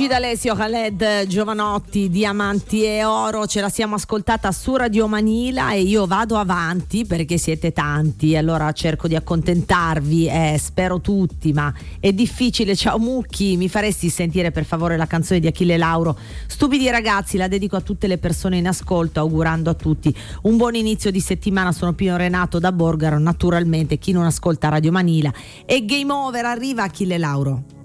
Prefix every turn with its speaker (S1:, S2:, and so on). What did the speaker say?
S1: Gigi D'Alessio, Khaled, Giovanotti, Diamanti e Oro, ce la siamo ascoltata su Radio Manila e io vado avanti perché siete tanti, allora cerco di accontentarvi, spero tutti, ma è difficile. Ciao Mucchi, mi faresti sentire per favore la canzone di Achille Lauro, Stupidi ragazzi? La dedico a tutte le persone in ascolto, augurando a tutti un buon inizio di settimana. Sono Pino Renato da Borgaro, naturalmente chi non ascolta Radio Manila e Game Over, arriva Achille Lauro.